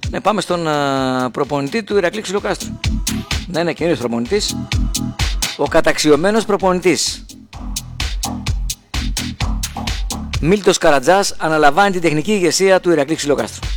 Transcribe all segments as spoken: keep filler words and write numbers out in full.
Ναι, πάμε στον uh, προπονητή του Ηρακλή Ξυλοκάστρου. Ναι, είναι καινούριο προπονητής. Ο καταξιωμένος προπονητής Μίλτος Καρατζάς αναλαμβάνει την τεχνική ηγεσία του Ηρακλή Ξυλοκάστρου.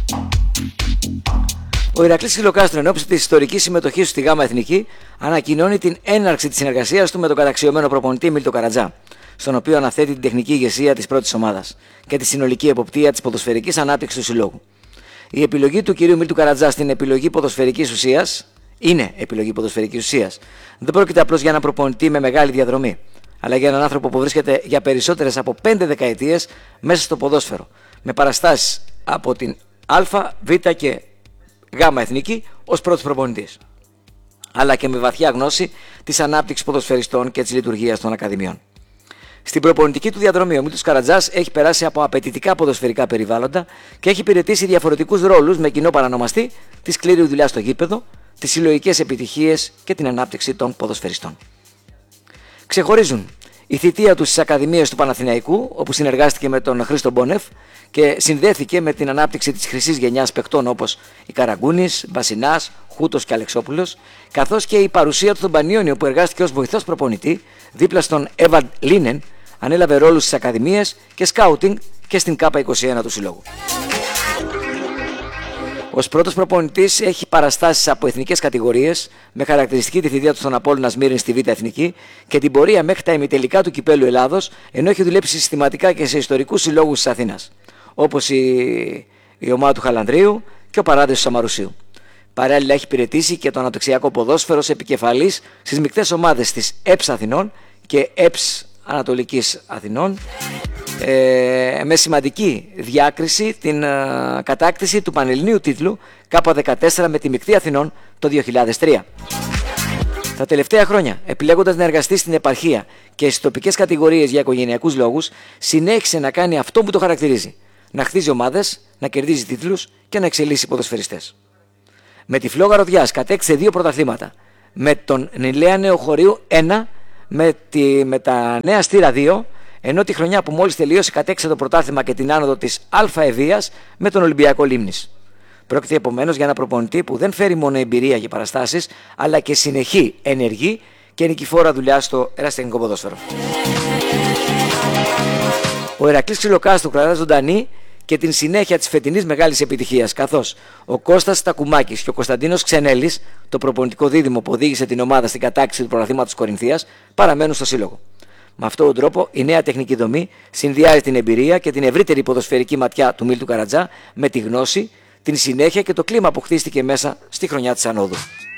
Ο Ηρακλής Ξυλοκάστρου, εν ώψη της ιστορικής συμμετοχής του στη ΓΑΜΑ Εθνική, ανακοινώνει την έναρξη της συνεργασίας του με τον καταξιωμένο προπονητή Μίλτο Καρατζά, στον οποίο αναθέτει την τεχνική ηγεσία της πρώτης ομάδας και τη συνολική εποπτεία της ποδοσφαιρικής ανάπτυξης του συλλόγου. Η επιλογή του κυρίου Μίλτου Καρατζά στην επιλογή ποδοσφαιρικής ουσίας είναι επιλογή ποδοσφαιρικής ουσίας. Δεν πρόκειται απλώς για έναν προπονητή με μεγάλη διαδρομή, αλλά για έναν άνθρωπο που βρίσκεται για περισσότερες από πέντε δεκαετίες μέσα στο ποδόσφαιρο, με παραστάσεις από την Α, Β και Γάμα Εθνική ως πρώτος προπονητής, αλλά και με βαθιά γνώση της ανάπτυξης ποδοσφαιριστών και της λειτουργίας των ακαδημιών. Στην προπονητική του διαδρομή, ο Μίλτος Καρατζάς έχει περάσει από απαιτητικά ποδοσφαιρικά περιβάλλοντα και έχει υπηρετήσει διαφορετικούς ρόλους με κοινό παρανομαστή τη σκληρή δουλειά στο γήπεδο, τις συλλογικές επιτυχίες και την ανάπτυξη των ποδοσφαιριστών. Ξεχωρίζουν η θητεία του στις Ακαδημίες του Παναθηναϊκού, όπου συνεργάστηκε με τον Χρήστο Μπόνεφ και συνδέθηκε με την ανάπτυξη της χρυσής γενιάς παικτών όπως η Καραγκούνης, Μπασινάς, Χούτος και Αλεξόπουλος, καθώς και η παρουσία του στον Πανιόνιο, που εργάστηκε ως βοηθός προπονητή δίπλα στον Έβαντ Λίνεν, ανέλαβε ρόλους στις Ακαδημίες και σκάουτινγκ και στην Κάπα είκοσι ένα του Συλλόγου. Ως πρώτος προπονητής έχει παραστάσεις από εθνικές κατηγορίες, με χαρακτηριστική τη θητεία του στον Απόλλωνα Σμύρνη στη Β' Εθνική και την πορεία μέχρι τα ημιτελικά του Κυπέλλου Ελλάδος, ενώ έχει δουλέψει συστηματικά και σε ιστορικούς συλλόγους της Αθήνας, όπως η, η ομάδα του Χαλανδρίου και ο Παράδεισος του Σαμαρουσίου. Παράλληλα, έχει υπηρετήσει και το ανατοξιακό ποδόσφαιρο σε επικεφαλής στις μεικτές ομάδες της ΕΠΣ Αθηνών και ΕΠΣ Ανατολικής Αθηνών, ε, με σημαντική διάκριση την ε, κατάκτηση του πανελληνίου τίτλου Κάπα δεκατέσσερα με τη μεικτή Αθηνών το δύο χιλιάδες τρία. Τα τελευταία χρόνια, επιλέγοντας να εργαστεί στην επαρχία και στις τοπικές κατηγορίες για οικογενειακούς λόγους, συνέχισε να κάνει αυτό που το χαρακτηρίζει: να χτίζει ομάδες, να κερδίζει τίτλους και να εξελίσσει ποδοσφαιριστές. Με τη Φλόγα Ροδιάς κατέκτησε δύο πρωταθλήματα, με τον Νηλέα Νεοχωρίου ένα, με, τη, με τα Νέα Στήρα δύο, ενώ τη χρονιά που μόλις τελείωσε κατέκτησε το πρωτάθλημα και την άνοδο της Α Ευβοίας με τον Ολυμπιακό Λίμνης. Πρόκειται επομένως για ένα προπονητή που δεν φέρει μόνο εμπειρία και παραστάσεις, αλλά και συνεχή, ενεργή και νικηφόρα δουλειά στο ερασιτεχνικό ποδόσφαιρο. Ο Ηρακλής Ξυλοκάστρου κρατά ζωντανή και την συνέχεια της φετινής μεγάλης επιτυχίας, καθώς ο Κώστας Τακουμάκης και ο Κωνσταντίνος Ξενέλης, το προπονητικό δίδυμο που οδήγησε την ομάδα στην κατάκτηση του πρωταθλήματος Κορινθίας, παραμένουν στο σύλλογο. Με αυτόν τον τρόπο, η νέα τεχνική δομή συνδυάζει την εμπειρία και την ευρύτερη ποδοσφαιρική ματιά του Μίλτου Καρατζά με τη γνώση, την συνέχεια και το κλίμα που χτίστηκε μέσα στη χρονιά της ανόδου.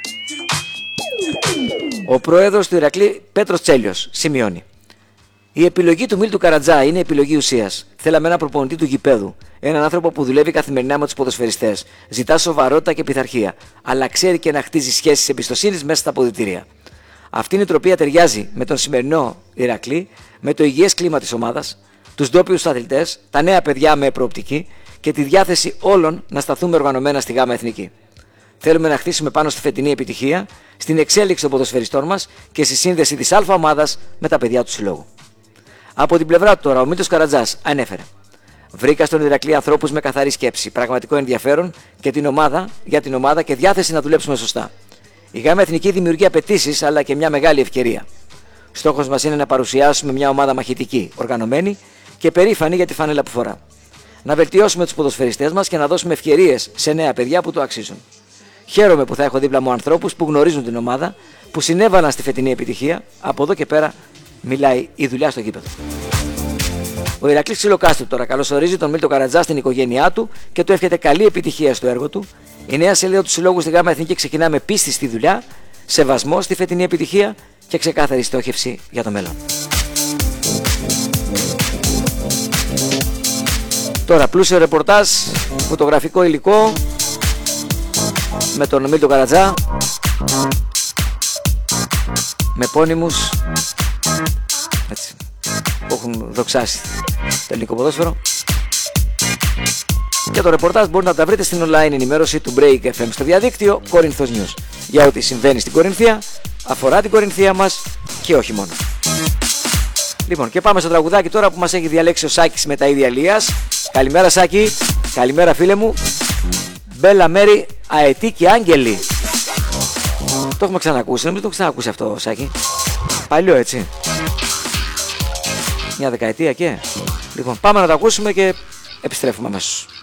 Ο πρόεδρος του Ηρακλή, Πέτρος Τσέλιος, σημειώνει: η επιλογή του Μίλτου Καρατζά είναι επιλογή ουσίας. Θέλαμε ένα προπονητή του γηπέδου, έναν άνθρωπο που δουλεύει καθημερινά με τους ποδοσφαιριστές, ζητά σοβαρότητα και πειθαρχία, αλλά ξέρει και να χτίζει σχέσεις εμπιστοσύνης μέσα στα αποδυτήρια. Αυτή η νοοτροπία ταιριάζει με τον σημερινό Ηρακλή, με το υγιές κλίμα της ομάδας, τους ντόπιους αθλητές, τα νέα παιδιά με προοπτική και τη διάθεση όλων να σταθούμε οργανωμένα στη ΓΑΜΑ Εθνική. Θέλουμε να χτίσουμε πάνω στη φετινή επιτυχία, στην εξέλιξη των ποδοσφαιριστών μας και στη σύνδεση της Α ομάδας με τα παιδιά του συλλόγου. Από την πλευρά του τώρα, ο Μίλτος Καρατζάς ανέφερε: βρήκα στον Ηρακλή ανθρώπους με καθαρή σκέψη, πραγματικό ενδιαφέρον και την ομάδα, για την ομάδα και διάθεση να δουλέψουμε σωστά. Η ΓΑΜΑ Εθνική δημιουργεί απαιτήσεις αλλά και μια μεγάλη ευκαιρία. Στόχος μας είναι να παρουσιάσουμε μια ομάδα μαχητική, οργανωμένη και περήφανη για τη φανέλα που φορά. Να βελτιώσουμε τους ποδοσφαιριστές μας και να δώσουμε ευκαιρίες σε νέα παιδιά που το αξίζουν. Χαίρομαι που θα έχω δίπλα μου ανθρώπους που γνωρίζουν την ομάδα, που συνέβαλαν στη φετινή επιτυχία. Από εδώ και πέρα μιλάει η δουλειά στο γήπεδο. Ο Ηρακλής Ξυλοκάστρου τώρα καλωσορίζει τον Μίλτο Καρατζά στην οικογένειά του και του εύχεται καλή επιτυχία στο έργο του. Η νέα σελίδα του Συλλόγου στη ΓΑΜΑ Εθνική ξεκινά με πίστη στη δουλειά, σεβασμό στη φετινή επιτυχία και ξεκάθαρη στόχευση για το μέλλον. Τώρα πλούσιο ρεπορτάζ, φωτογραφικό υλικό με τον Μίλτο Καρατζά, με επώνυμους έτσι, που έχουν δοξάσει το ελληνικό ποδόσφαιρο. Και το ρεπορτάζ μπορείτε να τα βρείτε στην online ενημέρωση του Break εφ εμ στο διαδίκτυο Κορινθός News, για ό,τι συμβαίνει στην Κορινθία, αφορά την Κορινθία μας και όχι μόνο. Λοιπόν, και πάμε στο τραγουδάκι τώρα που μας έχει διαλέξει ο Σάκης με τα ίδια Λίας. Καλημέρα Σάκη, καλημέρα φίλε μου. Μπέλα Μέρι, αετή και άγγελοι. Το έχουμε ξανακούσει, νομίζω το έχω ξανακούσει αυτό, Σάκη. Παλιό, έτσι. Μια δεκαετία και. Λοιπόν, πάμε να το ακούσουμε και επιστρέφουμε αμέσως.